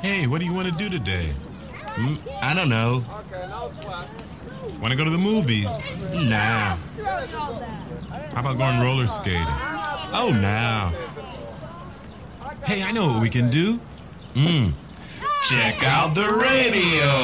Hey, what do you want to do today? I don't know. Want to go to the movies? Nah. How about going roller skating? Oh, nah. Hey, I know what we can do. Check out the radio.